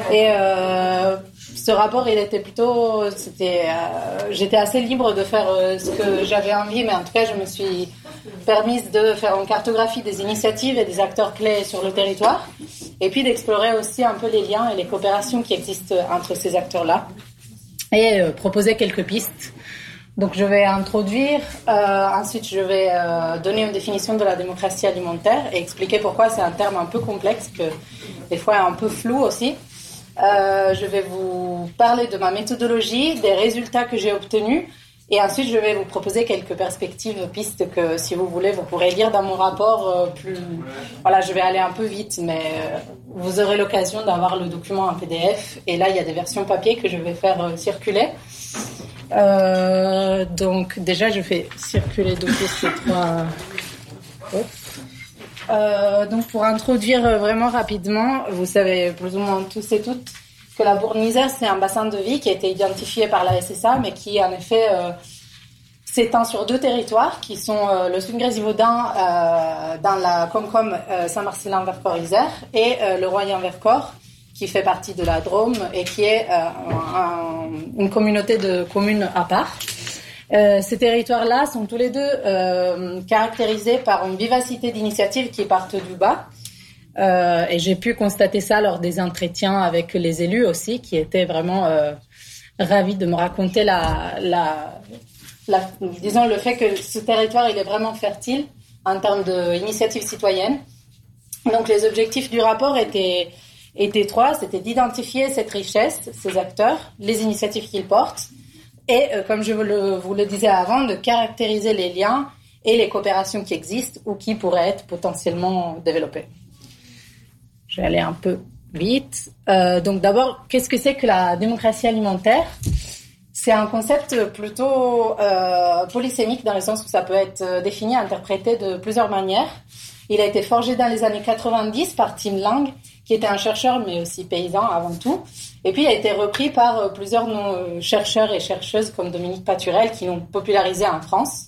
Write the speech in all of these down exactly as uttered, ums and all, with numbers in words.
Et euh, ce rapport, il était plutôt, c'était, euh, j'étais assez libre de faire euh, ce que j'avais envie, mais en tout cas, je me suis permise de faire une cartographie des initiatives et des acteurs clés sur le territoire, et puis d'explorer aussi un peu les liens et les coopérations qui existent entre ces acteurs-là, et euh, proposer quelques pistes. Donc, je vais introduire, euh, ensuite je vais euh, donner une définition de la démocratie alimentaire et expliquer pourquoi c'est un terme un peu complexe, que des fois un peu flou aussi. Euh, je vais vous parler de ma méthodologie, des résultats que j'ai obtenus, et ensuite je vais vous proposer quelques perspectives, pistes que si vous voulez, vous pourrez lire dans mon rapport euh, plus... Voilà, je vais aller un peu vite, mais euh, vous aurez l'occasion d'avoir le document en P D F, et là il y a des versions papier que je vais faire euh, circuler. Euh, donc déjà je fais circuler depuis ces trois... Hop. Euh, donc pour introduire vraiment rapidement, vous savez plus ou moins tous et toutes que la Bourne-Isère, c'est un bassin de vie qui a été identifié par la S S A, mais qui en effet euh, s'étend sur deux territoires qui sont euh, le Sud-Grésivaudan euh, dans la Comcom euh, Saint-Marcellin-Vercors-Isère et euh, le Royan-Vercors qui fait partie de la Drôme et qui est euh, un, une communauté de communes à part. Euh, ces territoires-là sont tous les deux euh, caractérisés par une vivacité d'initiatives qui partent du bas. Euh, et j'ai pu constater ça lors des entretiens avec les élus aussi, qui étaient vraiment euh, ravis de me raconter la, la, la, disons le fait que ce territoire il est vraiment fertile en termes d'initiatives citoyennes. Donc les objectifs du rapport étaient, étaient trois, c'était d'identifier cette richesse, ces acteurs, les initiatives qu'ils portent, et euh, comme je vous le, vous le disais avant, de caractériser les liens et les coopérations qui existent ou qui pourraient être potentiellement développées. Je vais aller un peu vite. Euh, donc d'abord, qu'est-ce que c'est que la démocratie alimentaire ? C'est un concept plutôt euh, polysémique dans le sens où ça peut être défini, interprété de plusieurs manières. Il a été forgé dans les années quatre-vingt-dix par Tim Lang, qui était un chercheur mais aussi paysan avant tout. Et puis il a été repris par plusieurs chercheurs et chercheuses comme Dominique Paturel qui l'ont popularisé en France.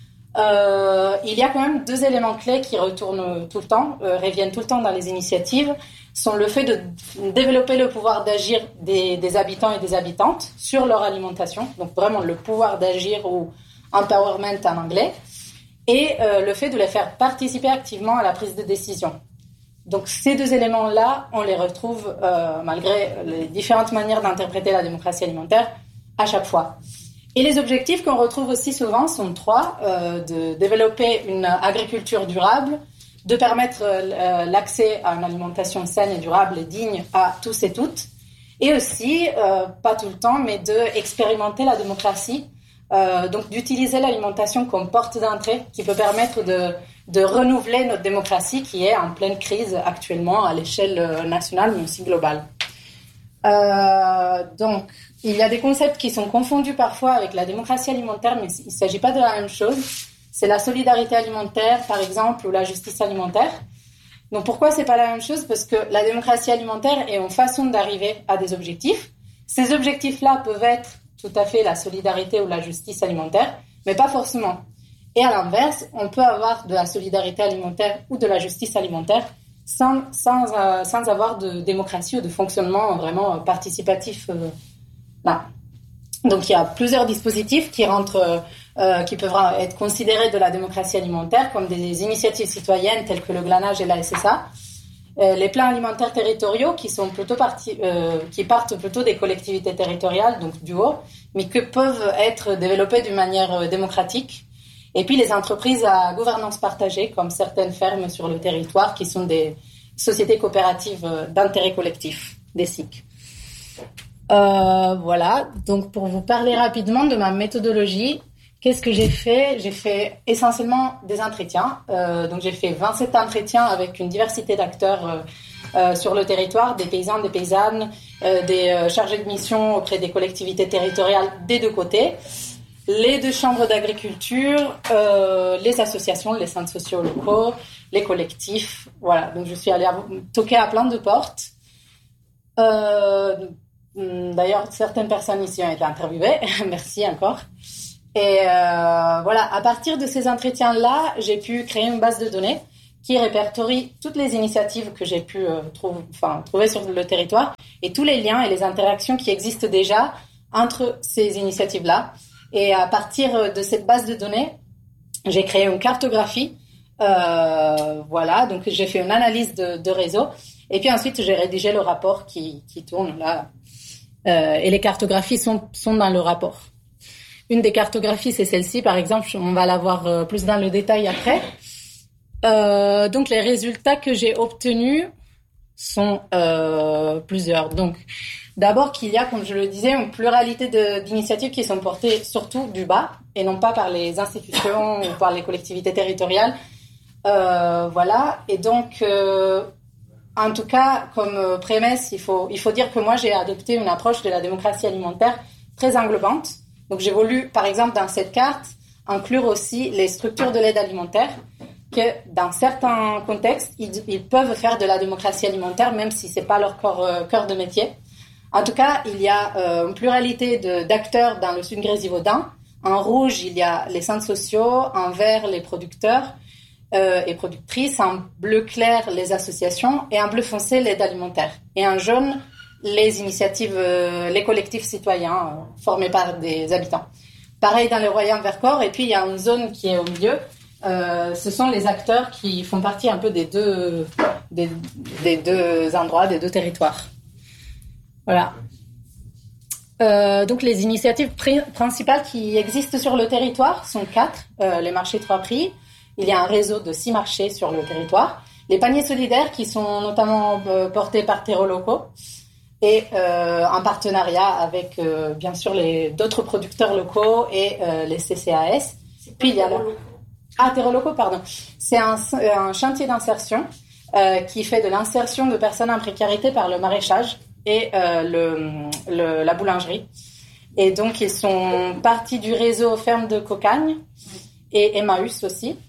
Euh, il y a quand même deux éléments clés qui retournent tout le temps, euh, reviennent tout le temps dans les initiatives, sont le fait de développer le pouvoir d'agir des, des habitants et des habitantes sur leur alimentation, donc vraiment le pouvoir d'agir ou empowerment en anglais, et euh, le fait de les faire participer activement à la prise de décision. Donc ces deux éléments-là, on les retrouve euh, malgré les différentes manières d'interpréter la démocratie alimentaire à chaque fois. Et les objectifs qu'on retrouve aussi souvent sont trois, euh, de développer une agriculture durable, de permettre euh, l'accès à une alimentation saine et durable et digne à tous et toutes, et aussi, euh, pas tout le temps, mais d'expérimenter la démocratie, euh, donc d'utiliser l'alimentation comme porte d'entrée qui peut permettre de, de renouveler notre démocratie qui est en pleine crise actuellement à l'échelle nationale mais aussi globale. Euh, donc, il y a des concepts qui sont confondus parfois avec la démocratie alimentaire, mais il ne s'agit pas de la même chose. C'est la solidarité alimentaire, par exemple, ou la justice alimentaire. Donc, pourquoi c'est pas la même chose ? Parce que la démocratie alimentaire est une façon d'arriver à des objectifs. Ces objectifs-là peuvent être tout à fait la solidarité ou la justice alimentaire, mais pas forcément. Et à l'inverse, on peut avoir de la solidarité alimentaire ou de la justice alimentaire sans, sans, euh, sans avoir de démocratie ou de fonctionnement vraiment participatif. Euh, là. Donc, il y a plusieurs dispositifs qui rentrent, euh, qui peuvent être considérés de la démocratie alimentaire comme des initiatives citoyennes telles que le glanage et la S S A. Euh, les plans alimentaires territoriaux qui sont plutôt partis, euh, qui partent plutôt des collectivités territoriales, donc du haut, mais que peuvent être développés d'une manière démocratique. Et puis les entreprises à gouvernance partagée, comme certaines fermes sur le territoire, qui sont des sociétés coopératives d'intérêt collectif, des S I C. Euh, voilà, donc pour vous parler rapidement de ma méthodologie, qu'est-ce que j'ai fait ? J'ai fait essentiellement des entretiens. Euh, donc j'ai fait vingt-sept entretiens avec une diversité d'acteurs euh, euh, sur le territoire, des paysans, des paysannes, euh, des euh, chargés de mission auprès des collectivités territoriales des deux côtés, les deux chambres d'agriculture, euh, les associations, les centres sociaux locaux, les collectifs. Voilà, donc je suis allée toquer à plein de portes. Euh, d'ailleurs, certaines personnes ici ont été interviewées. Merci encore. Et euh, voilà, à partir de ces entretiens-là, j'ai pu créer une base de données qui répertorie toutes les initiatives que j'ai pu euh, trouver, enfin, trouver sur le territoire et tous les liens et les interactions qui existent déjà entre ces initiatives-là. Et à partir de cette base de données, j'ai créé une cartographie. Euh, voilà, donc j'ai fait une analyse de, de réseau. Et puis ensuite, j'ai rédigé le rapport qui, qui tourne là. Euh, et les cartographies sont, sont dans le rapport. Une des cartographies, c'est celle-ci, par exemple. On va la voir plus dans le détail après. Euh, donc, les résultats que j'ai obtenus sont euh, plusieurs. Donc, d'abord qu'il y a, comme je le disais, une pluralité de, d'initiatives qui sont portées surtout du bas et non pas par les institutions ou par les collectivités territoriales. Euh, voilà. Et donc... Euh, En tout cas, comme prémisse, il faut, il faut dire que moi, j'ai adopté une approche de la démocratie alimentaire très englobante. Donc, j'ai voulu, par exemple, dans cette carte, inclure aussi les structures de l'aide alimentaire, que dans certains contextes, ils, ils peuvent faire de la démocratie alimentaire, même si c'est pas leur corps, euh, cœur de métier. En tout cas, il y a euh, une pluralité de, d'acteurs dans le Sud Grésivaudan. En rouge, il y a les centres sociaux, en vert, les producteurs. Euh, et productrices, en bleu clair les associations et en bleu foncé l'aide alimentaire et en jaune les initiatives, euh, les collectifs citoyens euh, formés par des habitants. Pareil dans le Royan Vercors et puis il y a une zone qui est au milieu. Euh, ce sont les acteurs qui font partie un peu des deux, des, des deux endroits, des deux territoires. Voilà. Euh, donc les initiatives pr- principales qui existent sur le territoire sont quatre. Euh, les marchés trois prix. Il y a un réseau de six marchés sur le territoire. Les paniers solidaires qui sont notamment euh, portés par Terreau Locaux et euh, en partenariat avec, euh, bien sûr, les, d'autres producteurs locaux et euh, les C C A S. Puis il y a le... Ah, Terreau Locaux, pardon. C'est un, un chantier d'insertion euh, qui fait de l'insertion de personnes en précarité par le maraîchage et euh, le, le, la boulangerie. Et donc, ils sont partis du réseau Ferme de Cocagne et Emmaüs aussi.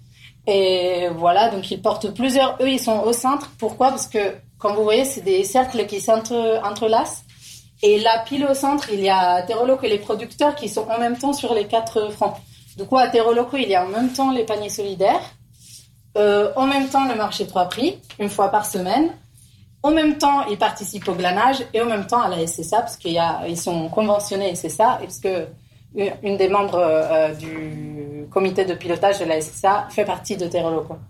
Et voilà, donc ils portent plusieurs... Eux, ils sont au centre. Pourquoi ? Parce que, comme vous voyez, c'est des cercles qui s'entrelacent. Et là, pile au centre, il y a Terreau Locaux et les producteurs qui sont en même temps sur les quatre fronts. Du coup, à Terreau Locaux, il y a en même temps les paniers solidaires, euh, en même temps le marché trois prix, une fois par semaine. En même temps, ils participent au glanage et en même temps à la S S A, parce qu'ils sont conventionnés S S A, et parce que une des membres euh, du comité de pilotage de la S S A fait partie de Terreau Locaux.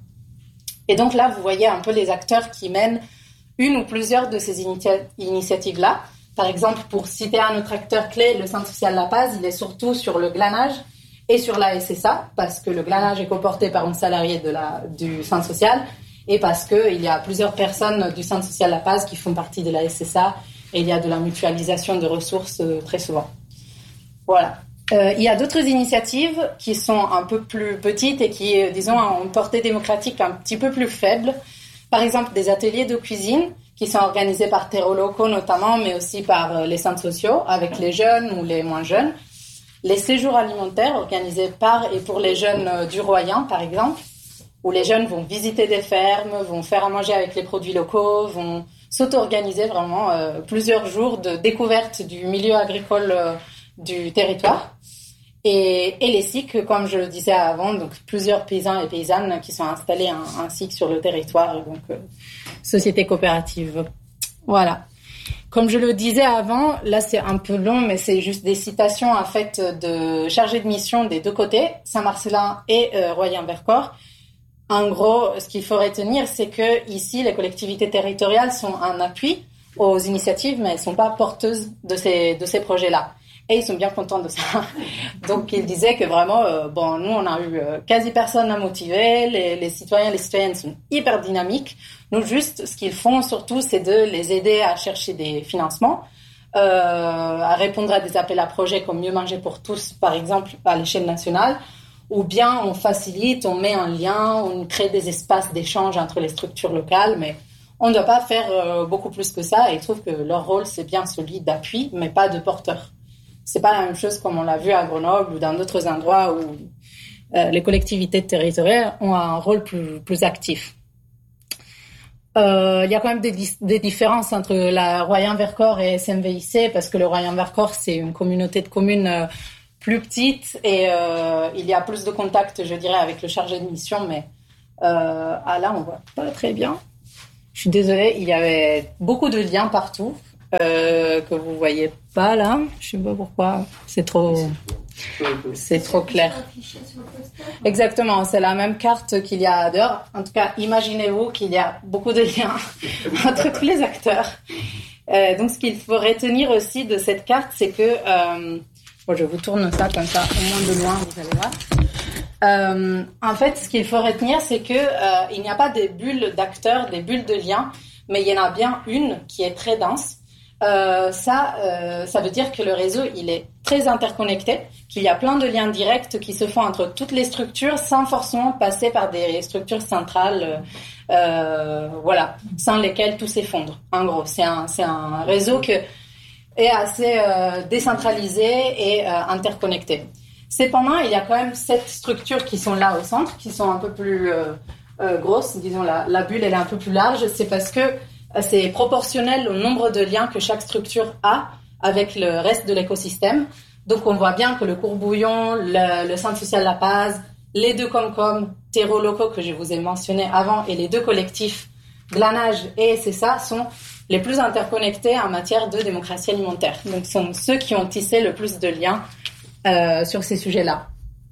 Et donc là, vous voyez un peu les acteurs qui mènent une ou plusieurs de ces initia- initiatives-là. Par exemple, pour citer un autre acteur clé, le Centre social La Paz, il est surtout sur le glanage et sur la S S A, parce que le glanage est coporté par une salariée de la, du Centre social et parce qu'il y a plusieurs personnes du Centre social La Paz qui font partie de la S S A et il y a de la mutualisation de ressources euh, très souvent. Voilà. Euh, il y a d'autres initiatives qui sont un peu plus petites et qui, euh, disons, ont une portée démocratique un petit peu plus faible. Par exemple, des ateliers de cuisine qui sont organisés par Terreau Locaux notamment, mais aussi par euh, les centres sociaux, avec les jeunes ou les moins jeunes. Les séjours alimentaires organisés par et pour les jeunes euh, du Royan, par exemple, où les jeunes vont visiter des fermes, vont faire à manger avec les produits locaux, vont s'auto-organiser vraiment euh, plusieurs jours de découverte du milieu agricole euh, du territoire. Et, et les S I C, comme je le disais avant, donc plusieurs paysans et paysannes qui sont installés un, un S I C sur le territoire, donc euh, société coopérative. Voilà. Comme je le disais avant, là c'est un peu long, mais c'est juste des citations en fait de chargés de mission des deux côtés, Saint-Marcellin et euh, Royan-Vercors. En gros, ce qu'il faut retenir, c'est que ici les collectivités territoriales sont un appui aux initiatives, mais elles sont pas porteuses de ces de ces projets-là. Et ils sont bien contents de ça. Donc, ils disaient que vraiment, euh, bon, nous, on a eu euh, quasi personne à motiver. Les, les citoyens, les citoyennes sont hyper dynamiques. Nous, juste, ce qu'ils font surtout, c'est de les aider à chercher des financements, euh, à répondre à des appels à projets comme Mieux manger pour tous, par exemple, à l'échelle nationale. Ou bien, on facilite, on met un lien, on crée des espaces d'échange entre les structures locales, mais on ne doit pas faire euh, beaucoup plus que ça. Et ils trouvent que leur rôle, c'est bien celui d'appui, mais pas de porteur. C'est pas la même chose comme on l'a vu à Grenoble ou dans d'autres endroits où euh, les collectivités territoriales ont un rôle plus, plus actif. Euh, il y a quand même des, des différences entre la Royan-Vercors et S M V I C parce que le Royan-Vercors, c'est une communauté de communes euh, plus petite et euh, il y a plus de contacts, je dirais, avec le chargé de mission, mais euh, ah là, on voit pas très bien. Je suis désolée, il y avait beaucoup de liens partout. euh, que vous voyez pas là. Je sais pas pourquoi. C'est trop, c'est trop clair. Exactement. C'est la même carte qu'il y a dehors. En tout cas, imaginez-vous qu'il y a beaucoup de liens entre tous les acteurs. Euh, donc, ce qu'il faut retenir aussi de cette carte, c'est que, euh, bon, je vous tourne ça comme ça, au moins de loin, vous allez voir. Euh, en fait, ce qu'il faut retenir, c'est que euh, il n'y a pas des bulles d'acteurs, des bulles de liens, mais il y en a bien une qui est très dense. Euh, ça, euh, ça veut dire que le réseau, il est très interconnecté, qu'il y a plein de liens directs qui se font entre toutes les structures, sans forcément passer par des structures centrales, euh, voilà, sans lesquelles tout s'effondre. En gros, c'est un, c'est un réseau qui est assez euh, décentralisé et euh, interconnecté. Cependant, il y a quand même sept structures qui sont là au centre, qui sont un peu plus euh, euh, grosses. Disons, la, la bulle, elle est un peu plus large. C'est parce que euh, c'est proportionnel au nombre de liens que chaque structure a avec le reste de l'écosystème. Donc, on voit bien que le Courbouillon, le, le Centre social La Paz, les deux Comcom, terreaux locaux que je vous ai mentionnés avant, et les deux collectifs, Glanage et S S A, sont les plus interconnectés en matière de démocratie alimentaire. Donc, ce sont ceux qui ont tissé le plus de liens Euh, sur ces sujets-là.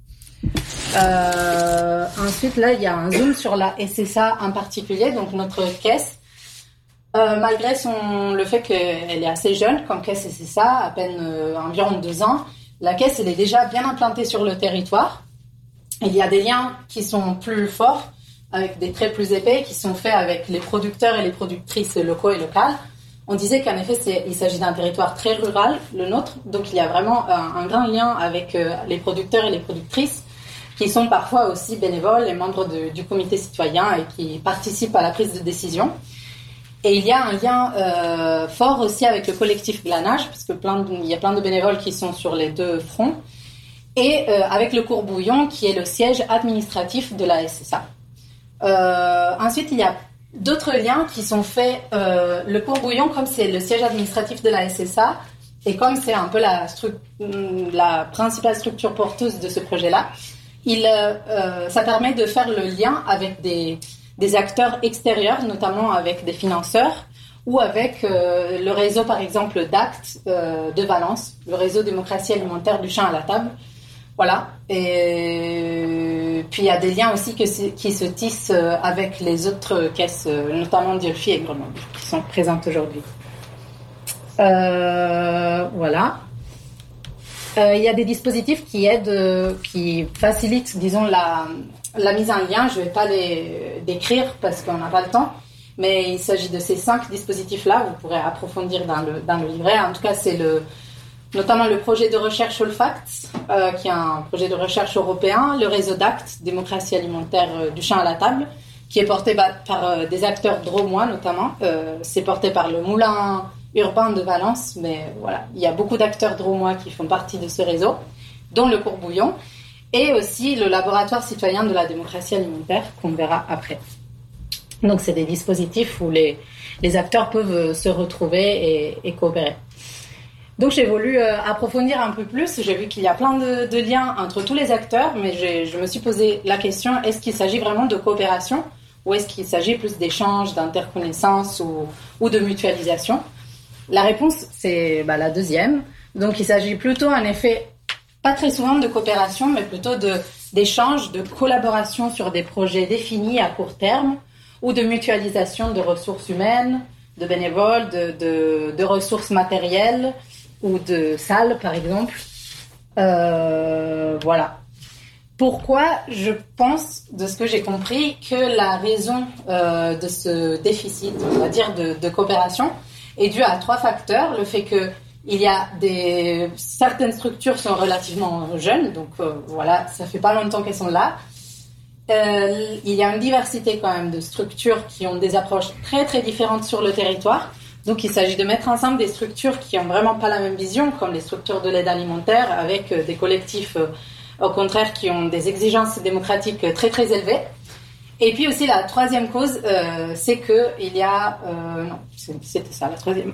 Euh, ensuite, là, il y a un zoom sur la S S A en particulier, donc notre caisse. Euh, malgré son, le fait qu'elle est assez jeune, comme caisse S S A, à peine euh, environ deux ans, la caisse, elle est déjà bien implantée sur le territoire. Il y a des liens qui sont plus forts, avec des traits plus épais, qui sont faits avec les producteurs et les productrices locaux et locales. On disait qu'en effet, c'est, il s'agit d'un territoire très rural, le nôtre, donc il y a vraiment un, un grand lien avec euh, les producteurs et les productrices, qui sont parfois aussi bénévoles et membres de, du comité citoyen et qui participent à la prise de décision. Et il y a un lien euh, fort aussi avec le collectif Glanage, parce que plein de, il y a plein de bénévoles qui sont sur les deux fronts, et euh, avec le Courbouillon, qui est le siège administratif de la S S A. Euh, ensuite, il y a d'autres liens qui sont faits, euh, le Courbouillon, comme c'est le siège administratif de la S S A, et comme c'est un peu la, stru- la principale structure porteuse de ce projet-là, il, euh, ça permet de faire le lien avec des, des acteurs extérieurs, notamment avec des financeurs, ou avec euh, le réseau, par exemple, d'Actes euh, de Valence, le réseau démocratie alimentaire du champ à la table. Voilà. Et puis, il y a des liens aussi que, qui se tissent avec les autres caisses, notamment Diolfi et Grenoble, qui sont présentes aujourd'hui. Euh, voilà. Euh, il y a des dispositifs qui aident, qui facilitent, disons, la, la mise en lien. Je ne vais pas les décrire parce qu'on n'a pas le temps, mais il s'agit de ces cinq dispositifs-là. Vous pourrez approfondir dans le, dans le livret. En tout cas, c'est le... notamment le projet de recherche Olfact, euh, qui est un projet de recherche européen, le réseau d'Actes, démocratie alimentaire euh, du champ à la table, qui est porté par, par euh, des acteurs drômois notamment. Euh, c'est porté par le Moulin urbain de Valence, mais voilà, il y a beaucoup d'acteurs drômois qui font partie de ce réseau, dont le Courbouillon, et aussi le laboratoire citoyen de la démocratie alimentaire, qu'on verra après. Donc, c'est des dispositifs où les, les acteurs peuvent se retrouver et, et coopérer. Donc, j'ai voulu euh, approfondir un peu plus. J'ai vu qu'il y a plein de, de liens entre tous les acteurs, mais j'ai, je me suis posé la question, est-ce qu'il s'agit vraiment de coopération ou est-ce qu'il s'agit plus d'échanges, d'interconnaissance ou, ou de mutualisation ? La réponse, c'est bah, la deuxième. Donc, il s'agit plutôt, en effet, pas très souvent de coopération, mais plutôt de, d'échanges, de collaboration sur des projets définis à court terme ou de mutualisation de ressources humaines, de bénévoles, de, de, de ressources matérielles ou de salles, par exemple. Euh, voilà. Pourquoi je pense, de ce que j'ai compris, que la raison euh, de ce déficit, on va dire, de, de coopération est due à trois facteurs. Le fait que il y a des certaines structures sont relativement jeunes, donc euh, voilà, ça fait pas longtemps qu'elles sont là. Euh, il y a une diversité quand même de structures qui ont des approches très très différentes sur le territoire. Donc il s'agit de mettre ensemble des structures qui ont vraiment pas la même vision, comme les structures de l'aide alimentaire, avec euh, des collectifs euh, au contraire qui ont des exigences démocratiques très très élevées. Et puis aussi la troisième cause, euh, c'est que il y a euh, non, c'était ça la troisième.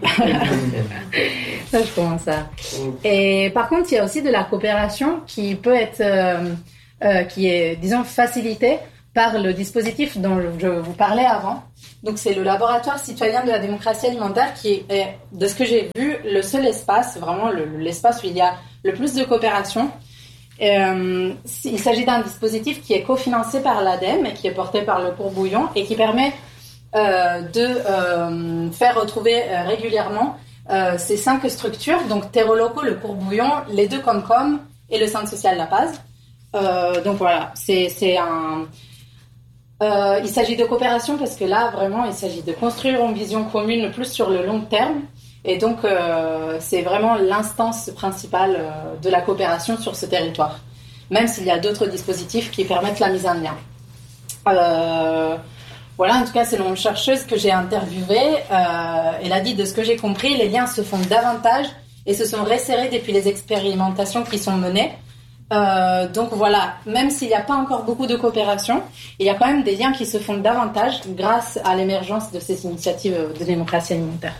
Ça je commence à. Et par contre, il y a aussi de la coopération qui peut être, euh, euh, qui est disons facilitée par le dispositif dont je vous parlais avant, Donc c'est le laboratoire citoyen de la démocratie alimentaire qui est, de ce que j'ai vu, le seul espace, vraiment le, l'espace où il y a le plus de coopération. Euh, il s'agit d'un dispositif qui est cofinancé par l'ADEME et qui est porté par le Courbouillon et qui permet euh, de euh, faire retrouver euh, régulièrement euh, ces cinq structures, donc Terreau Locaux, le Courbouillon, les deux Comcom et le Centre social La Paz. Euh, donc voilà, c'est, c'est un... Euh, il s'agit de coopération parce que là, vraiment, il s'agit de construire une vision commune plus sur le long terme. Et donc, euh, c'est vraiment l'instance principale euh, de la coopération sur ce territoire, même s'il y a d'autres dispositifs qui permettent la mise en lien. Euh, voilà, en tout cas, selon une chercheuse que j'ai interviewée, euh, elle a dit, de ce que j'ai compris, les liens se font davantage et se sont resserrés depuis les expérimentations qui sont menées. Euh, donc voilà, même s'il n'y a pas encore beaucoup de coopération, il y a quand même des liens qui se font davantage grâce à l'émergence de ces initiatives de démocratie alimentaire.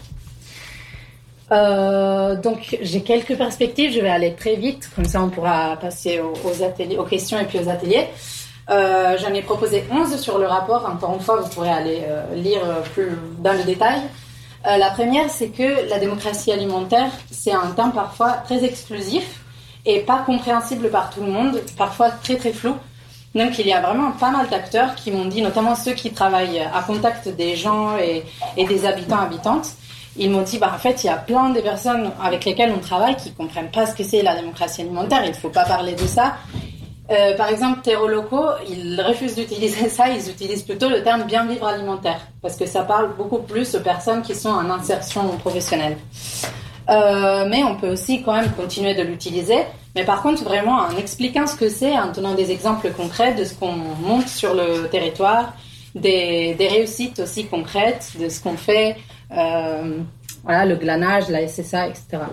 Euh, donc j'ai quelques perspectives, je vais aller très vite, comme ça on pourra passer aux, aux, ateliers, aux questions et puis aux ateliers. Euh, j'en ai proposé onze sur le rapport, encore une fois vous pourrez aller euh, lire plus dans le détail. Euh, la première, c'est que la démocratie alimentaire, c'est un terme parfois très exclusif et pas compréhensible par tout le monde, parfois très très flou. Donc il y a vraiment pas mal d'acteurs qui m'ont dit, notamment ceux qui travaillent à contact des gens et, et des habitants habitantes, ils m'ont dit, bah, en fait, il y a plein de personnes avec lesquelles on travaille qui comprennent pas ce que c'est la démocratie alimentaire, il faut pas parler de ça. Euh, par exemple, Terreau Locaux, ils refusent d'utiliser ça, ils utilisent plutôt le terme bien vivre alimentaire, parce que ça parle beaucoup plus aux personnes qui sont en insertion professionnelle. Euh, mais on peut aussi quand même continuer de l'utiliser, mais par contre vraiment en expliquant ce que c'est, en donnant des exemples concrets de ce qu'on monte sur le territoire, des, des réussites aussi concrètes de ce qu'on fait, euh, voilà, le glanage, la S S A, et cetera.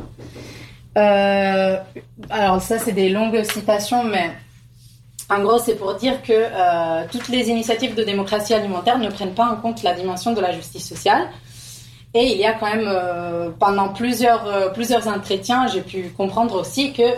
Euh, alors ça c'est des longues citations, mais en gros c'est pour dire que euh, toutes les initiatives de démocratie alimentaire ne prennent pas en compte la dimension de la justice sociale. Et il y a quand même, euh, pendant plusieurs, euh, plusieurs entretiens, j'ai pu comprendre aussi que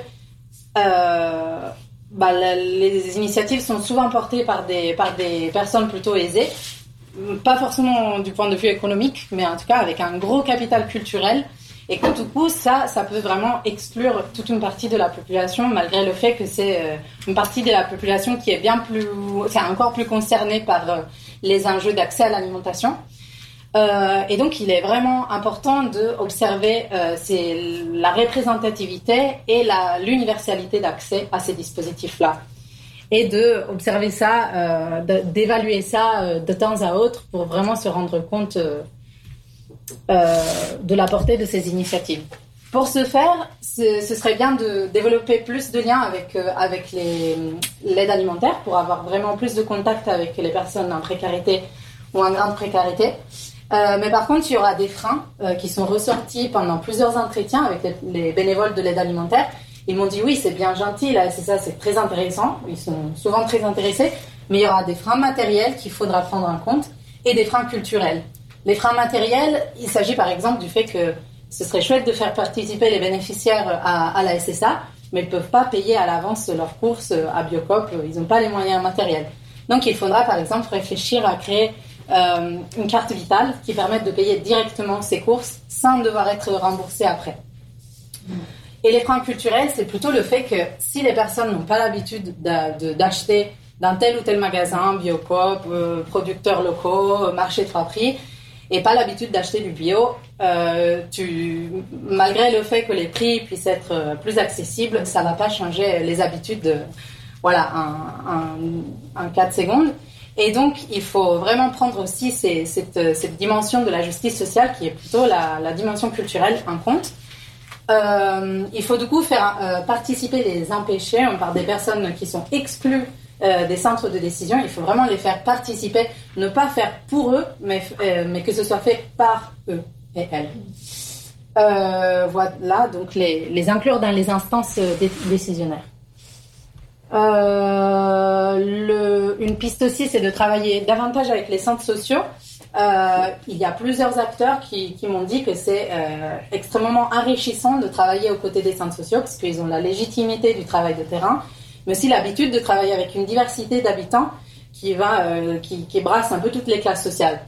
euh, bah, la, les initiatives sont souvent portées par des, par des personnes plutôt aisées, pas forcément du point de vue économique, mais en tout cas avec un gros capital culturel, et que du coup, ça, ça peut vraiment exclure toute une partie de la population, malgré le fait que c'est euh, une partie de la population qui est bien plus, enfin, encore plus concernée par euh, les enjeux d'accès à l'alimentation. Euh, et donc, il est vraiment important d'observer euh, c'est la représentativité et la, l'universalité d'accès à ces dispositifs-là. Et d'observer ça, euh, de, d'évaluer ça euh, de temps à autre pour vraiment se rendre compte euh, euh, de la portée de ces initiatives. Pour ce faire, ce, ce serait bien de développer plus de liens avec, euh, avec les, l'aide alimentaire pour avoir vraiment plus de contact avec les personnes en précarité ou en grande précarité. Euh, mais par contre, il y aura des freins euh, qui sont ressortis pendant plusieurs entretiens avec les, les bénévoles de l'aide alimentaire. Ils m'ont dit oui, c'est bien gentil, là, c'est ça, c'est très intéressant. Ils sont souvent très intéressés, mais il y aura des freins matériels qu'il faudra prendre en compte et des freins culturels. Les freins matériels, il s'agit par exemple du fait que ce serait chouette de faire participer les bénéficiaires à, à la S S A, mais ils ne peuvent pas payer à l'avance leurs courses à Biocoop, ils n'ont pas les moyens matériels. Donc il faudra par exemple réfléchir à créer Euh, une carte vitale qui permette de payer directement ses courses sans devoir être remboursé après. Et les freins culturels, c'est plutôt le fait que si les personnes n'ont pas l'habitude de, de, d'acheter dans tel ou tel magasin, Biocoop, euh, producteurs locaux, marché trois prix, et pas l'habitude d'acheter du bio, euh, tu, malgré le fait que les prix puissent être plus accessibles, ça ne va pas changer les habitudes de, voilà, en, en, en quatre secondes. Et donc, il faut vraiment prendre aussi ces, cette, cette dimension de la justice sociale qui est plutôt la, la dimension culturelle en compte. Euh, il faut du coup faire euh, participer les empêchés hein, par des personnes qui sont exclues euh, des centres de décision. Il faut vraiment les faire participer, ne pas faire pour eux, mais, euh, mais que ce soit fait par eux et elles. Euh, voilà, donc les, les inclure dans les instances décisionnaires. Euh, le, une piste aussi, c'est de travailler davantage avec les centres sociaux. Euh, il y a plusieurs acteurs qui, qui m'ont dit que c'est euh, extrêmement enrichissant de travailler aux côtés des centres sociaux parce qu'ils ont la légitimité du travail de terrain, mais aussi l'habitude de travailler avec une diversité d'habitants qui, va, euh, qui, qui brasse un peu toutes les classes sociales.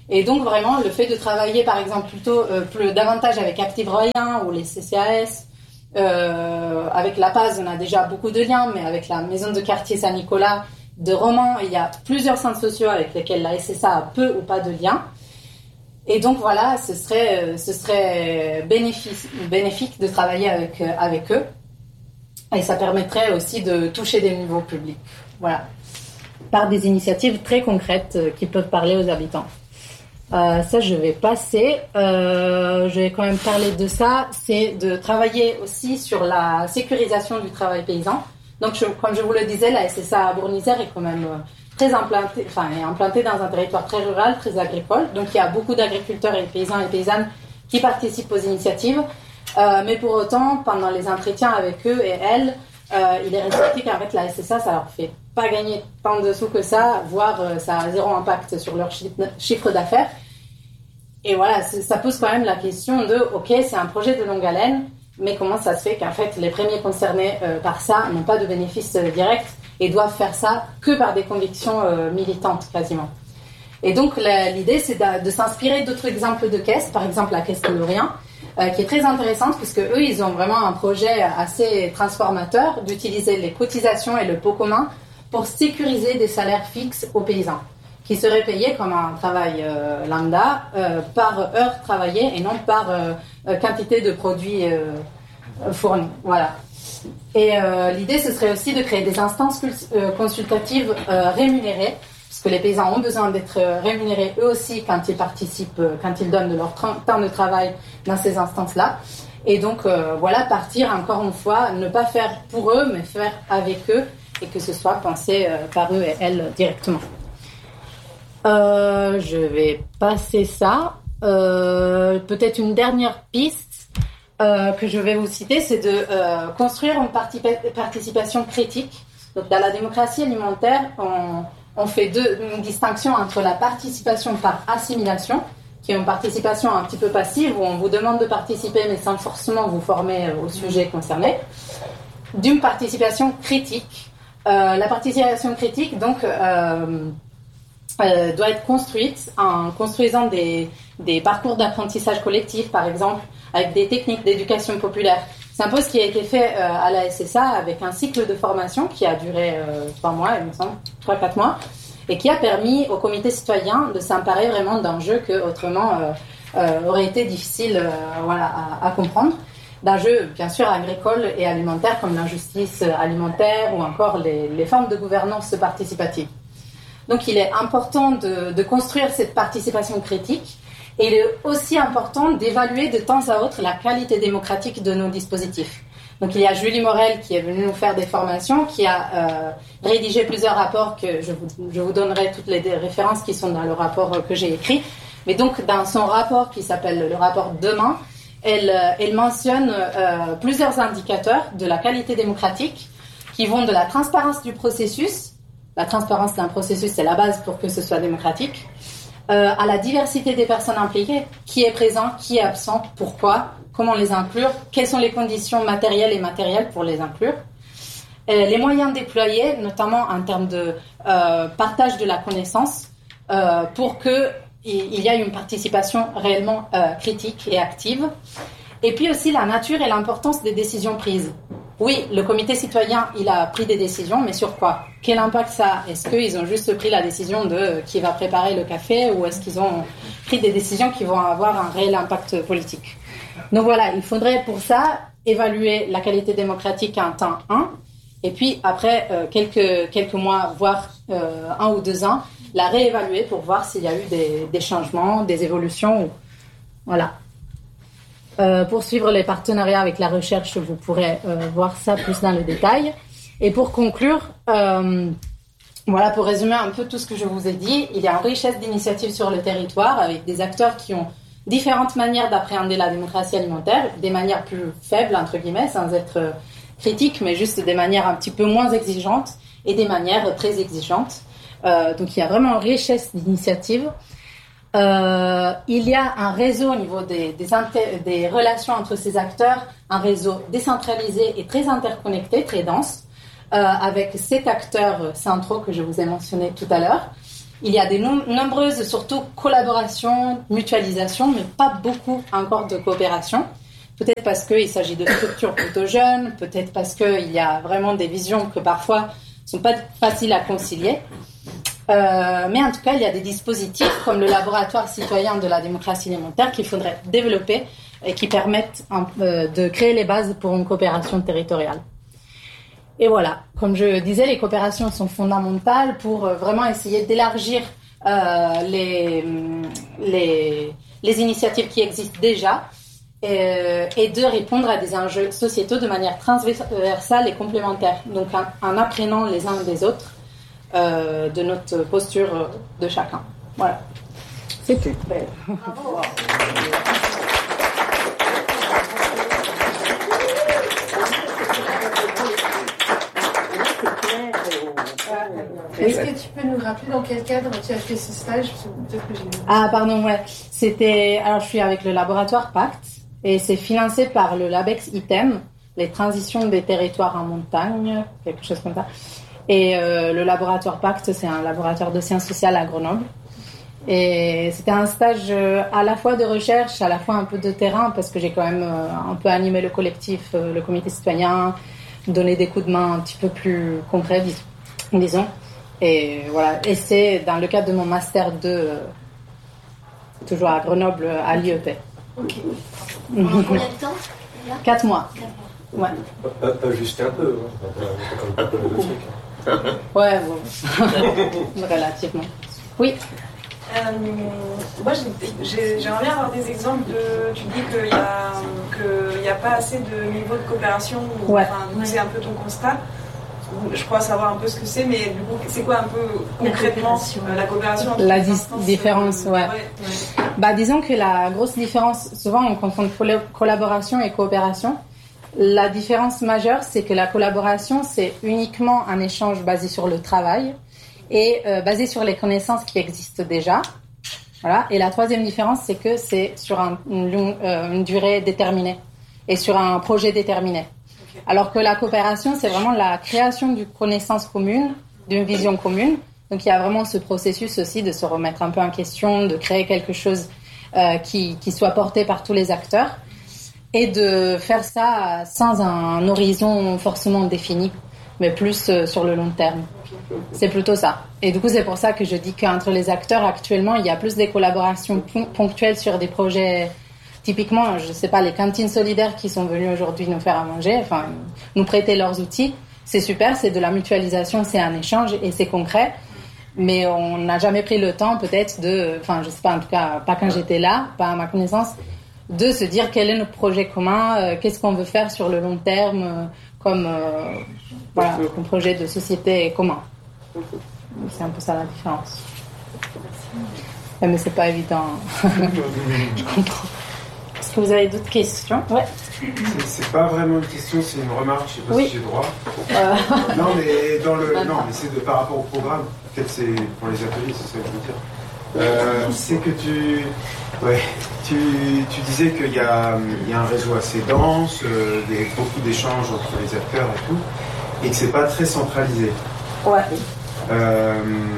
Et donc vraiment le fait de travailler par exemple plutôt euh, plus davantage avec Active Royan ou les C C A S, euh, avec la P A S on a déjà beaucoup de liens, mais avec la maison de quartier Saint-Nicolas de Romans, il y a plusieurs centres sociaux avec lesquels la S S A a peu ou pas de liens. Et donc voilà, ce serait, ce serait bénéfice, bénéfique de travailler avec, avec eux. Et ça permettrait aussi de toucher des nouveaux publics. Voilà. Par des initiatives très concrètes qui peuvent parler aux habitants. Euh, ça, je vais passer. Euh, je vais quand même parler de ça. C'est de travailler aussi sur la sécurisation du travail paysan. Donc, je, comme je vous le disais, la S S A à Bourg-en-Isère est quand même très implantée, enfin, est implantée dans un territoire très rural, très agricole. Donc, il y a beaucoup d'agriculteurs et paysans et paysannes qui participent aux initiatives. Euh, mais pour autant, pendant les entretiens avec eux et elles, euh, il est ressorti qu'en fait, la S S A, ça leur fait pas gagner tant de sous que ça, voire euh, ça a zéro impact sur leur chiffre, chiffre d'affaires. Et voilà, ça pose quand même la question de, ok, c'est un projet de longue haleine, mais comment ça se fait qu'en fait, les premiers concernés euh, par ça n'ont pas de bénéfices euh, directs et doivent faire ça que par des convictions euh, militantes, quasiment. Et donc, la, l'idée, c'est de, de s'inspirer d'autres exemples de caisses, par exemple la caisse de Lorient, euh, qui est très intéressante, puisque eux, ils ont vraiment un projet assez transformateur d'utiliser les cotisations et le pot commun pour sécuriser des salaires fixes aux paysans, qui seraient payés comme un travail euh, lambda, euh, par heure travaillée et non par euh, quantité de produits euh, fournis. Voilà. Et euh, l'idée, ce serait aussi de créer des instances euh, consultatives euh, rémunérées, puisque les paysans ont besoin d'être rémunérés eux aussi quand ils participent, quand ils donnent de leur temps de travail dans ces instances-là. Et donc, euh, voilà, partir encore une fois, ne pas faire pour eux, mais faire avec eux, et que ce soit pensé euh, par eux et elles directement. Euh, je vais passer ça. Euh, peut-être une dernière piste euh, que je vais vous citer, c'est de euh, construire une particip- participation critique. Donc, dans la démocratie alimentaire, on, on fait deux, une distinction entre la participation par assimilation, qui est une participation un petit peu passive, où on vous demande de participer, mais sans forcément vous former au sujet concerné, d'une participation critique. Euh, la participation critique, donc, euh, euh, doit être construite en construisant des, des parcours d'apprentissage collectif, par exemple, avec des techniques d'éducation populaire. C'est un peu ce qui a été fait euh, à la S S A avec un cycle de formation qui a duré euh, trois mois, il me semble, trois, quatre mois, et qui a permis au comité citoyen de s'emparer vraiment d'enjeux que autrement euh, euh, aurait été difficile euh, voilà, à, à comprendre. D'enjeux, bien sûr, agricoles et alimentaires, comme l'injustice alimentaire ou encore les, les formes de gouvernance participative. Donc, il est important de, de construire cette participation critique et il est aussi important d'évaluer de temps à autre la qualité démocratique de nos dispositifs. Donc, il y a Julie Morel qui est venue nous faire des formations, qui a euh, rédigé plusieurs rapports que je vous, je vous donnerai toutes les références qui sont dans le rapport que j'ai écrit. Mais donc, dans son rapport qui s'appelle le rapport Demain, Elle, elle mentionne euh, plusieurs indicateurs de la qualité démocratique qui vont de la transparence du processus. La transparence d'un processus, c'est la base pour que ce soit démocratique. Euh, à la diversité des personnes impliquées. Qui est présent, qui est absent, pourquoi, comment les inclure, quelles sont les conditions matérielles et matérielles pour les inclure. Et les moyens déployés, notamment en termes de euh, partage de la connaissance, euh, pour que il y a une participation réellement euh, critique et active. Et puis aussi la nature et l'importance des décisions prises. Oui, le comité citoyen, il a pris des décisions, mais sur quoi ? Quel impact ça a ? Est-ce qu'ils ont juste pris la décision de qui va préparer le café ou est-ce qu'ils ont pris des décisions qui vont avoir un réel impact politique ? Donc voilà, il faudrait pour ça évaluer la qualité démocratique en temps un et puis après euh, quelques, quelques mois, voire euh, un ou deux ans, la réévaluer pour voir s'il y a eu des, des changements, des évolutions. Ou... Voilà. Euh, pour suivre les partenariats avec la recherche, vous pourrez euh, voir ça plus dans le détail. Et pour conclure, euh, voilà, pour résumer un peu tout ce que je vous ai dit, il y a une richesse d'initiatives sur le territoire avec des acteurs qui ont différentes manières d'appréhender la démocratie alimentaire, des manières plus faibles, entre guillemets, sans être critiques, mais juste des manières un petit peu moins exigeantes et des manières très exigeantes. Euh, donc il y a vraiment une richesse d'initiatives. Euh, il y a un réseau au niveau des, des, inter- des relations entre ces acteurs, un réseau décentralisé et très interconnecté, très dense, euh, avec sept acteurs centraux que je vous ai mentionnés tout à l'heure. Il y a de nom- nombreuses, surtout, collaborations, mutualisations, mais pas beaucoup encore de coopération. Peut-être parce qu'il s'agit de structures plutôt jeunes, peut-être parce qu'il y a vraiment des visions que parfois ne sont pas faciles à concilier. Euh, mais en tout cas, il y a des dispositifs comme le laboratoire citoyen de la démocratie élémentaire qu'il faudrait développer et qui permettent un, euh, de créer les bases pour une coopération territoriale. Et voilà, comme je disais, les coopérations sont fondamentales pour euh, vraiment essayer d'élargir euh, les, les, les initiatives qui existent déjà et, et de répondre à des enjeux sociétaux de manière transversale et complémentaire, donc en, en apprenant les uns des autres euh, de notre posture de chacun. Voilà, c'est tout. Bravo. Est-ce que tu peux nous rappeler dans quel cadre tu as fait ce stage? Peut-être que j'ai... Ah pardon, ouais. C'était, alors je suis avec le laboratoire Pacte et c'est financé par le LabEx ITEM, les transitions des territoires en montagne, quelque chose comme ça. Et euh, le laboratoire Pacte, c'est un laboratoire de sciences sociales à Grenoble. Et c'était un stage à la fois de recherche, à la fois un peu de terrain, parce que j'ai quand même un peu animé le collectif, le comité citoyen, donné des coups de main un petit peu plus concrets, disons. Et voilà, et c'est dans le cadre de mon master deux, euh, toujours à Grenoble, à l'I E P. Ok. Pendant combien de temps là? Quatre mois. Quatre mois. Ouais. Pas, pas juste un peu, hein. Pas comme le truc. Ouais, bon. Relativement. Oui. Euh, moi, j'ai, j'ai, j'aimerais bien avoir des exemples de. Tu dis qu'il n'y a, qu'il y a pas assez de niveau de coopération. Ou, Ouais. Enfin, donc c'est un peu ton constat. Je crois savoir un peu ce que c'est, mais du coup, c'est quoi un peu concrètement la coopération, euh, la coopération entre La les dis- instances, différence, euh, ouais. ouais, ouais. Bah, disons que la grosse différence, souvent on confond colla- collaboration et coopération. La différence majeure, c'est que la collaboration, c'est uniquement un échange basé sur le travail et euh, basé sur les connaissances qui existent déjà. Voilà. Et la troisième différence, c'est que c'est sur un, une, long- euh, une durée déterminée et sur un projet déterminé. Alors que la coopération, c'est vraiment la création d'une connaissance commune, d'une vision commune. Donc il y a vraiment ce processus aussi de se remettre un peu en question, de créer quelque chose euh, qui, qui soit porté par tous les acteurs et de faire ça sans un horizon forcément défini, mais plus euh, sur le long terme. C'est plutôt ça. Et du coup, c'est pour ça que je dis qu'entre les acteurs, actuellement, il y a plus des collaborations pon- ponctuelles sur des projets. Typiquement, je ne sais pas, les cantines solidaires qui sont venues aujourd'hui nous faire à manger, enfin, nous prêter leurs outils, c'est super, c'est de la mutualisation, c'est un échange et c'est concret. Mais on n'a jamais pris le temps, peut-être, de, enfin, je sais pas, en tout cas, pas quand j'étais là, pas à ma connaissance, de se dire quel est notre projet commun, euh, qu'est-ce qu'on veut faire sur le long terme, euh, comme, euh, voilà, comme projet de société commun. C'est un peu ça la différence. Ouais, mais c'est pas évident. Je comprends. Est-ce que vous avez d'autres questions? Ouais. C'est, c'est pas vraiment une question, c'est une remarque, je sais pas Oui. si j'ai le droit. Euh... Non, mais dans le, non, mais c'est de par rapport au programme. Peut-être c'est pour les ateliers, c'est ça que je veux dire. Euh, c'est que tu, ouais, tu, tu disais qu'il y a, il y a un réseau assez dense, euh, des, beaucoup d'échanges entre les acteurs et tout, et que c'est pas très centralisé. Ouais. Euh,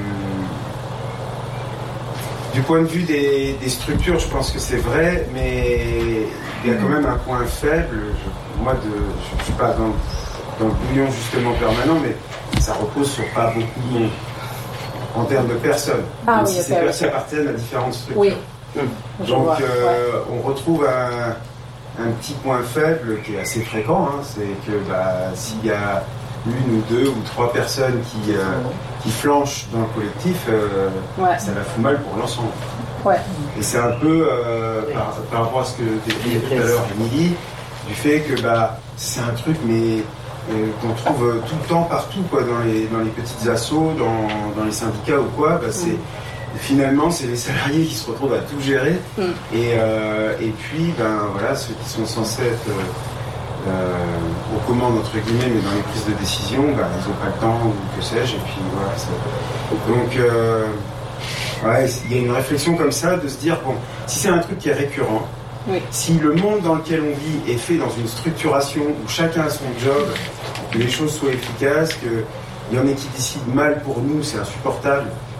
du point de vue des, des structures, je pense que c'est vrai, mais il y a quand même un point faible. Je, moi, de, je ne suis pas dans, dans le bouillon justement permanent, mais ça repose sur pas beaucoup de monde en termes de personnes. Ah, même oui, si okay, ces okay. personnes appartiennent à différentes structures. Oui. Donc, Je vois, euh, ouais. on retrouve un, un petit point faible qui est assez fréquent, hein, c'est que bah, s'il y a une ou deux ou trois personnes qui, euh, qui flanchent dans le collectif, euh, Ouais. ça la fout mal pour l'ensemble. Ouais. Et c'est un peu euh, par, par rapport à ce que décrivait tout à l'heure Émilie, du fait que bah, c'est un truc mais euh, qu'on trouve euh, tout le temps partout, quoi, dans les, dans les petites assos, dans, dans les syndicats ou quoi, bah, c'est, mm. finalement c'est les salariés qui se retrouvent à tout gérer. Mm. Et, euh, et puis ben, voilà, ceux qui sont censés être euh, euh, aux commandes entre guillemets, mais dans les prises de décision, ben, ils n'ont pas le temps ou que sais-je. Et puis voilà. C'est... Donc euh, ouais, il y a une réflexion comme ça de se dire bon, si c'est un truc qui est récurrent. Oui. Si le monde dans lequel on vit est fait dans une structuration où chacun a son job, que les choses soient efficaces, qu'il y en ait qui décident mal pour nous, c'est insupportable,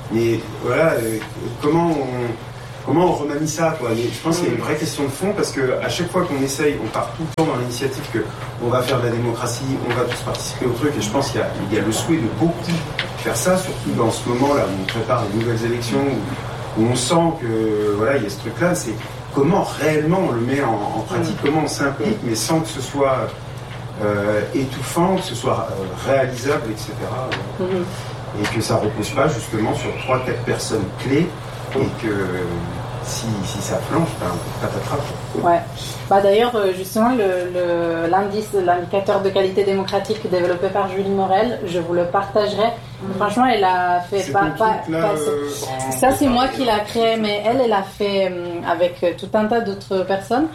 Mais voilà, euh, comment on, comment on remanie ça, quoi. Et je pense qu'il y a une vraie question de fond, parce que à chaque fois qu'on essaye, on part tout le temps dans l'initiative que on va faire de la démocratie, on va tous participer au truc, et je pense qu'il y a, il y a le souhait de beaucoup faire ça, surtout dans ce moment-là où on prépare les nouvelles élections, où, où on sent que voilà, il y a ce truc-là, c'est comment réellement on le met en, en pratique, comment on s'implique, mais sans que ce soit euh, étouffant, que ce soit euh, réalisable, et cetera. Mm-hmm. Et que ça ne repose pas justement sur trois quatre personnes clés, et que si, si ça flanche, ben, patatras. Ouais. Bah d'ailleurs, justement, le, le, l'indice, l'indicateur de qualité démocratique développé par Julie Morel, je vous le partagerai. Mmh. Franchement, elle a fait c'est pas, pas, là, pas euh, ça, c'est moi qui l'a créé, mais elle, elle a fait avec tout un tas d'autres personnes.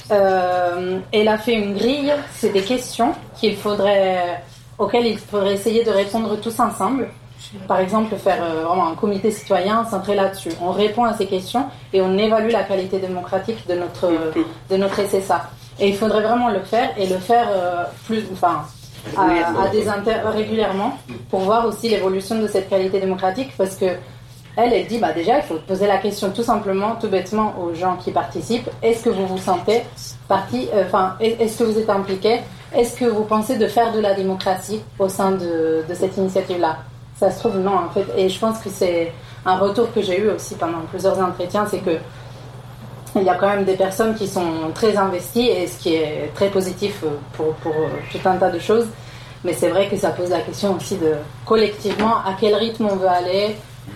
Euh, elle a fait une grille, c'est des questions qu'il faudrait, auxquelles il faudrait essayer de répondre tous ensemble. Par exemple, faire euh, vraiment un comité citoyen centré là-dessus. On répond à ces questions et on évalue la qualité démocratique de notre, de notre S S A. Et il faudrait vraiment le faire et le faire euh, plus, enfin, à, à des inter- régulièrement pour voir aussi l'évolution de cette qualité démocratique, parce que elle, elle dit, bah déjà, il faut poser la question tout simplement, tout bêtement aux gens qui participent. Est-ce que vous vous sentez partie, enfin, euh, est-ce que vous êtes impliqués? Est-ce que vous pensez de faire de la démocratie au sein de, de cette initiative-là? Ça se trouve, non, en fait. Et je pense que c'est un retour que j'ai eu aussi pendant plusieurs entretiens, c'est que il y a quand même des personnes qui sont très investies, et ce qui est très positif pour, pour tout un tas de choses. Mais c'est vrai que ça pose la question aussi de, collectivement, à quel rythme on veut aller,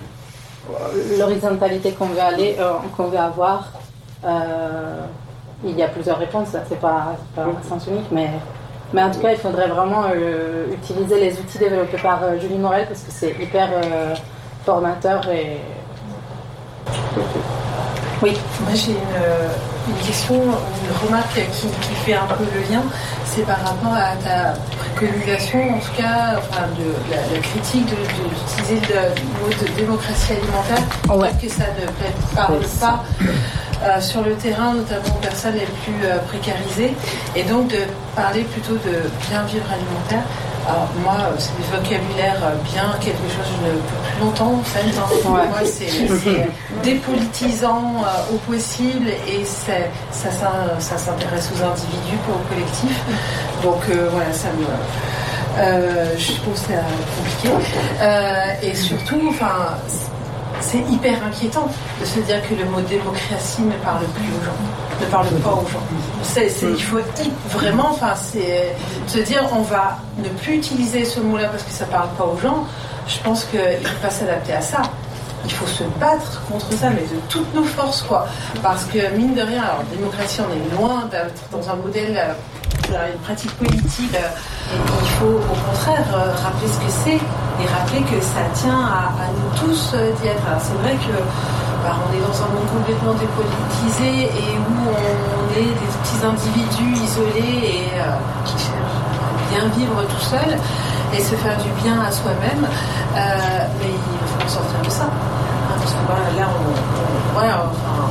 l'horizontalité qu'on veut aller, euh, qu'on veut avoir. Euh, il y a plusieurs réponses, là, c'est pas, c'est pas un sens unique, mais... Mais en tout cas, il faudrait vraiment euh, utiliser les outils développés par euh, Julie Morel, parce que c'est hyper euh, formateur et... Oui. Moi, j'ai une, une question, une remarque qui, qui fait un peu le lien. C'est par rapport à ta préconisation, en tout cas, enfin, de la, la critique de, de, d'utiliser le, le mot de démocratie alimentaire. Oh ouais. Que ça ne parle pas euh, sur le terrain, notamment aux personnes les plus euh, précarisées, et donc de parler plutôt de bien vivre alimentaire. Alors moi, c'est des vocabulaires bien, quelque chose que je ne peux plus longtemps en fait. Hein. Pour ouais. moi, c'est, c'est dépolitisant euh, au possible, et c'est, ça, ça, ça s'intéresse aux individus, pas au collectif. Donc euh, voilà, ça me... Euh, je trouve ça compliqué. Euh, et surtout, enfin... c'est hyper inquiétant de se dire que le mot démocratie ne parle plus aux gens, ne parle pas aux gens. C'est, c'est, il faut vraiment, enfin, c'est se dire on va ne plus utiliser ce mot-là parce que ça parle pas aux gens. Je pense qu'il ne faut pas s'adapter à ça. Il faut se battre contre ça, mais de toutes nos forces, quoi. Parce que mine de rien, alors démocratie, on est loin d'être dans un modèle, euh, une pratique politique. Euh, il faut au contraire euh, rappeler ce que c'est, et rappeler que ça tient à, à nous tous euh, d'y être. Alors c'est vrai que bah, on est dans un monde complètement dépolitisé et où on est des petits individus isolés et euh, qui cherchent à bien vivre tout seul et se faire du bien à soi-même. Euh, mais il faut sortir de ça. Hein, parce que voilà, là, on, on, ouais, enfin,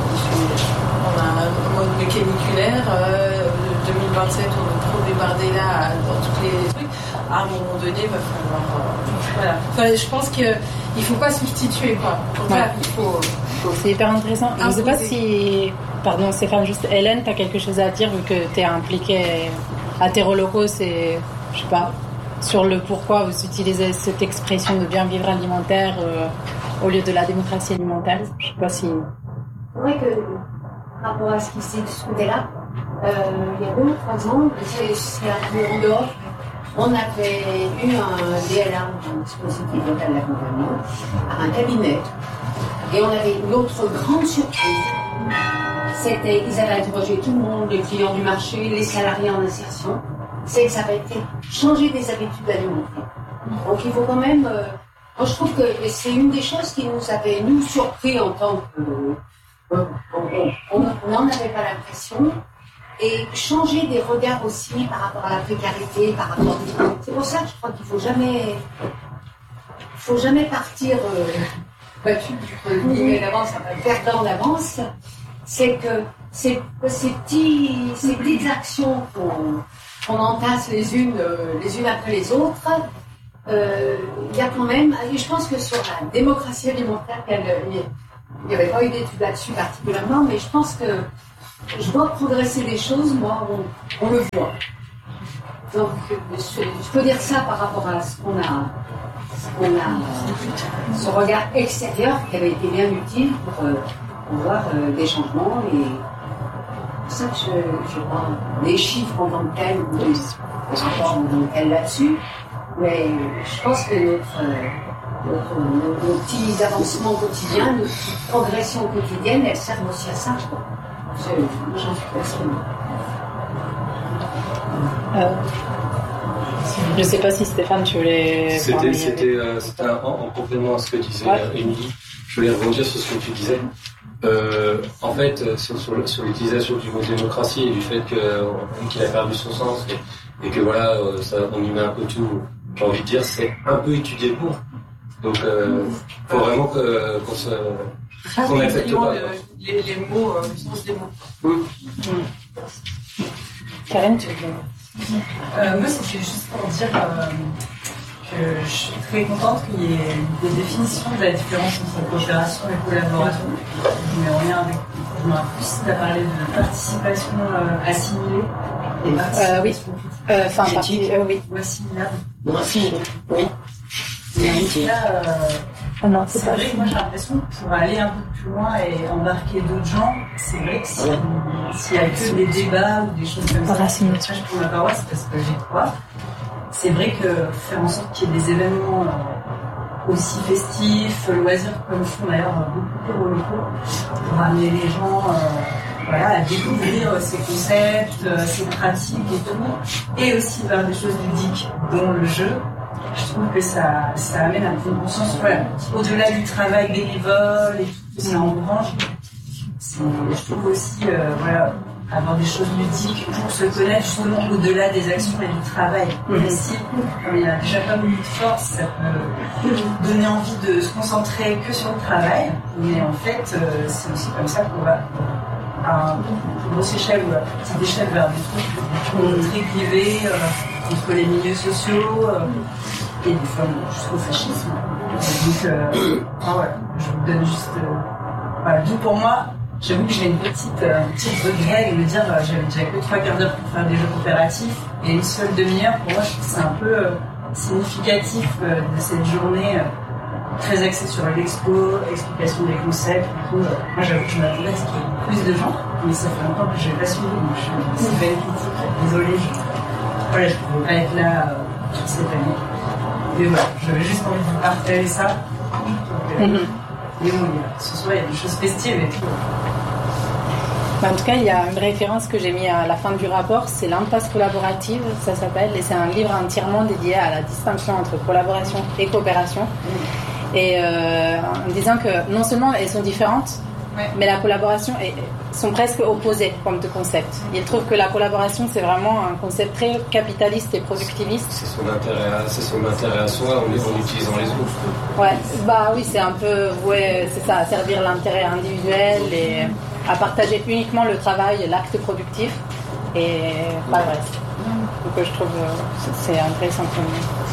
on a un mode caniculaire. Euh, deux mille vingt-sept, on est trop débardé là dans tous les trucs. À un moment donné, il va falloir. Euh, voilà. Enfin, je pense qu'il ne faut pas substituer, quoi. Pour ouais. ça, il faut. C'est hyper intéressant. Je ne sais pas si. Pardon, Stéphane, juste Hélène, tu as quelque chose à dire vu que tu es impliquée à Terrolocos et je sais pas, sur le pourquoi vous utilisez cette expression de bien vivre alimentaire euh, au lieu de la démocratie alimentaire. Je sais pas si. C'est vrai que par rapport à ce qui s'est dit de ce côté-là, euh, il y a deux ou trois ans, c'est, c'est un peu en dehors. On avait eu un D L A, un dispositif local d'accompagnement, à un cabinet. Et on avait une autre grande surprise. C'était, ils avaient interrogé tout le monde, les clients du marché, les salariés en insertion. C'est que ça avait été changer des habitudes alimentaires. Donc il faut quand même... Euh, moi je trouve que c'est une des choses qui nous avait, nous, surpris en tant que... Euh, on n'en avait pas l'impression. Et changer des regards aussi par rapport à la précarité, par rapport... C'est pour ça que je crois qu'il ne faut jamais... Il faut jamais partir... Euh, battu du d'avance, perdant d'avance, c'est que ces, ces, petits, ces petites actions qu'on, qu'on entasse les unes, les unes après les autres, euh, il y a quand même, je pense que sur la démocratie alimentaire, il n'y avait pas eu d'études là-dessus particulièrement, mais je pense que je vois progresser des choses, moi, on, on le voit. Donc, je, je peux dire ça par rapport à ce qu'on a, ce qu'on a, ce regard extérieur qui avait été bien utile pour, euh, pour voir euh, des changements et c'est ça que je, je vois des chiffres en tant que tels ou des rapports en tant que tels là-dessus. Mais je pense que notre, notre, nos, nos petits avancements quotidiens, nos petites progressions quotidiennes, elles servent aussi à ça. Je, j'en suis persuadée. Euh, je ne sais pas si Stéphane, tu voulais. C'était, c'était, euh, c'était un, en, en complément à ce que disait ouais. Émilie. Je voulais rebondir sur ce que tu disais. Euh, en fait, sur, sur, sur l'utilisation du mot démocratie et du fait que, euh, qu'il a perdu son sens et, et que voilà, euh, ça, on y met un peu tout. J'ai envie de dire, c'est un peu étudié le mot. Donc, il euh, faut vraiment que, qu'on se, qu'on n'accepte pas. Le, les, les mots, euh, le sens des mots. Mmh. Mmh. Karen, tu veux dire euh, Moi, c'était juste pour dire euh, que je suis très contente qu'il y ait des définitions de la différence entre coopération et collaboration. Je mets en lien avec je m'en plus, tu as parlé de participation euh, assimilée. Et euh, oui. Enfin, euh, partie, euh, oui. Ou assimilable. Ou assimilable, oui. Et là, euh, oh non, c'est, c'est vrai que moi j'ai l'impression que pour aller un peu plus loin et embarquer d'autres gens, c'est vrai que si, s'il n'y a que des débats ou des choses comme ça, je prends ma paroisse parce que j'y crois. C'est vrai que faire en sorte qu'il y ait des événements aussi festifs, loisirs comme font d'ailleurs beaucoup de locaux, pour amener les gens euh, voilà, à découvrir ces concepts, ces pratiques et tout, et aussi vers des choses ludiques, dont le jeu. Je trouve que ça, ça amène à une conscience, voilà, au-delà du travail bénévole et tout que ça engrange. C'est, je trouve aussi, euh, voilà, avoir des choses ludiques pour se connaître justement au-delà des actions et du travail. Même si, comme il y a déjà pas beaucoup de force, ça peut donner envie de se concentrer que sur le travail. Mais en fait, euh, c'est aussi comme ça qu'on va à une grosse échelle ou à petite échelle vers des trucs très privés, euh, entre les milieux sociaux. Euh, et des fois jusqu'au fascisme. Donc, euh, ah ouais, je vous donne juste. Euh, voilà, d'où pour moi, j'avoue que j'ai une petite, euh, une petite regret de me dire, euh, j'avais déjà que trois quarts d'heure pour faire des jeux coopératifs et une seule demi-heure. Pour moi, je trouve que c'est un peu euh, significatif euh, de cette journée euh, très axée sur l'expo, explication des concepts. Tout. Euh, moi, j'avoue que je m'attendais à ce qu'il y ait plus de gens, mais ça fait longtemps que je n'ai pas suivi, donc je suis assez belle critique. Désolée, je, voilà, je ne pouvais pas être là euh, toute cette année. Et voilà, j'avais juste envie de vous partager ça. Donc, euh, mm-hmm. Et bon, ce soir, il y a des choses festives et tout. En tout cas, il y a une référence que j'ai mis à la fin du rapport, c'est l'impasse collaborative, ça s'appelle, et c'est un livre entièrement dédié à la distinction entre collaboration et coopération. Mm-hmm. Et euh, en disant que non seulement elles sont différentes, ouais. mais la collaboration est, sont presque opposées comme deux concepts. Il trouve que la collaboration, c'est vraiment un concept très capitaliste et productiviste. C'est son intérêt à, c'est son intérêt à soi en, en utilisant les autres. Ouais, bah oui, c'est un peu, ouais, c'est ça, à servir l'intérêt individuel et à partager uniquement le travail, l'acte productif et pas le reste. Donc je trouve que c'est intéressant comme.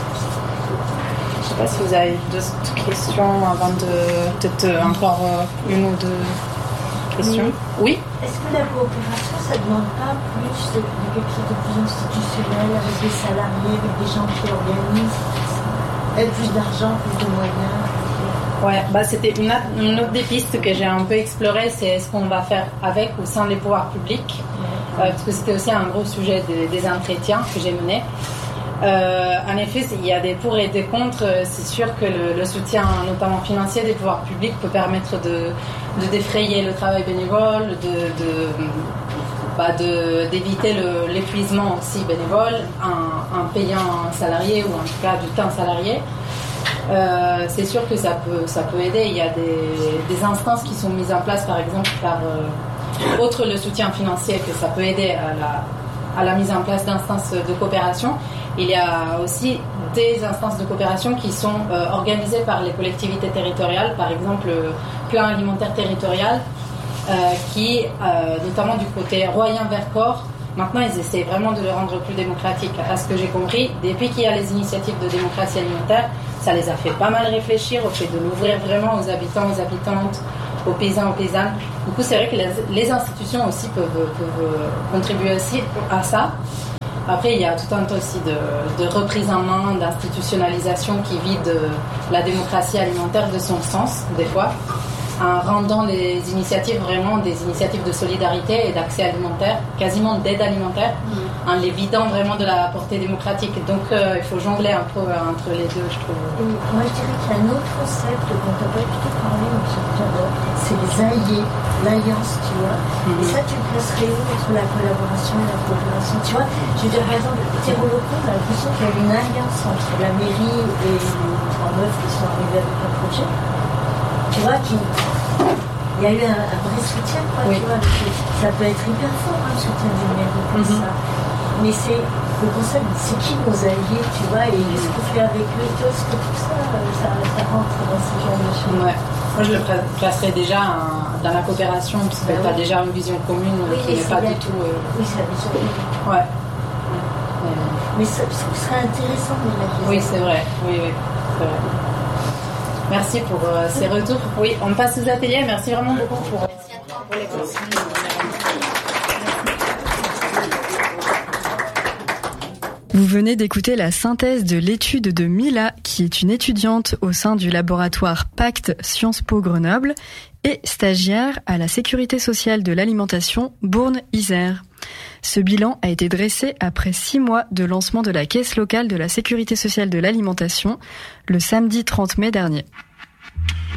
Je sais pas si vous avez d'autres questions avant de peut-être encore une ou deux questions. Oui. oui Est-ce que la coopération, ça ne demande pas plus de, de quelque chose de plus institutionnel avec des salariés, avec des gens qui organisent, avec plus d'argent, plus de moyens? Ouais, bah c'était une, une autre des pistes que j'ai un peu explorée, c'est est-ce qu'on va faire avec ou sans les pouvoirs publics, euh, parce que c'était aussi un gros sujet des, des entretiens que j'ai menés. Euh, en effet, il y a des pour et des contre. C'est sûr que le, le soutien, notamment financier, des pouvoirs publics peut permettre de, de défrayer le travail bénévole, de, de, bah de, d'éviter le, l'épuisement aussi bénévole en, en payant un salarié ou en tout cas du temps salarié. Euh, c'est sûr que ça peut, ça peut aider. Il y a des, des instances qui sont mises en place, par exemple, par euh, outre le soutien financier, que ça peut aider à la, à la mise en place d'instances de coopération. Il y a aussi des instances de coopération qui sont euh, organisées par les collectivités territoriales, par exemple le plan alimentaire territorial, euh, qui, euh, notamment du côté Royan-Vercors, Maintenant, ils essaient vraiment de le rendre plus démocratique. À ce que j'ai compris, depuis qu'il y a les initiatives de démocratie alimentaire, ça les a fait pas mal réfléchir au fait de l'ouvrir vraiment aux habitants, aux habitantes, aux paysans, aux paysannes. Du coup, c'est vrai que les, les institutions aussi peuvent, peuvent contribuer aussi à ça. Après, il y a tout un tas aussi de, de reprise en main, d'institutionnalisation qui vide la démocratie alimentaire de son sens, des fois, en rendant les initiatives vraiment des initiatives de solidarité et d'accès alimentaire, quasiment d'aide alimentaire, mmh. en les vidant vraiment de la portée démocratique. Donc, euh, il faut jongler un peu entre les deux, je trouve. Et moi, je dirais qu'il y a un autre concept dont on n'a pas du tout parlé, mais que j'adore, c'est les alliés, l'alliance, tu vois. Mmh. Et ça, tu le placerais où entre la collaboration et la coopération? Tu vois, je veux dire, par exemple, Terreau Locaux, on a l'impression qu'il y a une alliance entre la mairie et les trois meufs qui sont arrivés avec un projet. Tu vois, qui... il y a eu un, un vrai soutien, quoi, oui. Tu vois. Ça peut être hyper fort, hein, le soutien du maire, comme mm-hmm. ça. Mais c'est le concept, c'est qui nos alliés, tu vois, et qu'est-ce qu'on fait avec eux, tu vois, est-ce que tout ça, ça, ça rentre dans ce genre de choses. Ouais. Moi, je le placerais déjà un, dans la coopération, parce que bah, tu as oui. déjà une vision commune oui, qui n'est pas du tout... Euh... Oui, c'est la vision commune. Ouais. ouais. Mais ça, ça serait intéressant de mettre. Oui, c'est vrai, oui, oui, c'est vrai. Merci pour euh, ces retours. Oui, on passe aux ateliers. Merci vraiment beaucoup pour, pour les conseils. Vous venez d'écouter la synthèse de l'étude de Mila, qui est une étudiante au sein du laboratoire Pacte Sciences Po Grenoble et stagiaire à la Sécurité sociale de l'alimentation Bourne-Isère. Ce bilan a été dressé après six mois de lancement de la caisse locale de la Sécurité sociale de l'alimentation le samedi trente mai dernier.